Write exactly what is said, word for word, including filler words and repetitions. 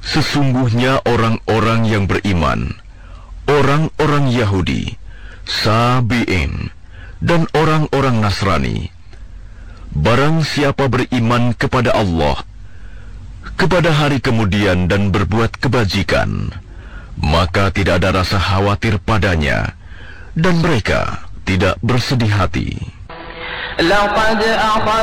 Sesungguhnya orang-orang yang beriman, orang-orang Yahudi, Sabi'in, dan orang-orang Nasrani, barang siapa beriman kepada Allah, kepada hari kemudian dan berbuat kebajikan, maka tidak ada rasa khawatir padanya, dan mereka tidak bersedih hati.